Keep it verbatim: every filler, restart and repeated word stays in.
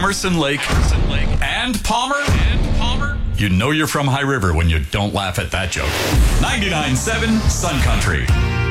Emerson Lake, and Palmer, and Palmer. You know you're from High River when you don't laugh at that joke. ninety-nine point seven Sun Country.